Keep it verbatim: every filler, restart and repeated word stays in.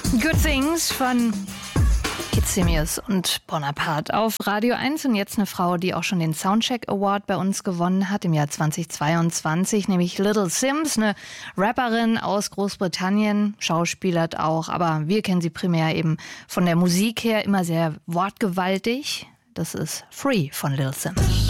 Good Things von Kid Simius und Bonaparte auf Radio eins. Und jetzt eine Frau, die auch schon den Soundcheck Award bei uns gewonnen hat im Jahr zweitausendzweiundzwanzig, nämlich Little Simz, eine Rapperin aus Großbritannien, schauspielert auch, aber wir kennen sie primär eben von der Musik her, immer sehr wortgewaltig. Das ist Free von Little Simz.